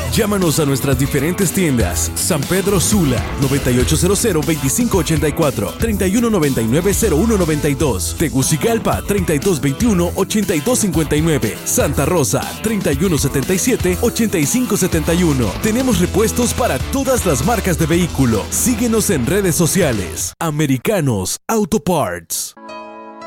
Llámanos a nuestras diferentes tiendas. San Pedro Sula, 9800-2584, 3199-0192. Tegucigalpa, 3221-8259. Santa Rosa, 3177-8571. Tenemos repuestos para todas las marcas de vehículo. Síguenos en redes sociales. Americanos Auto Parts.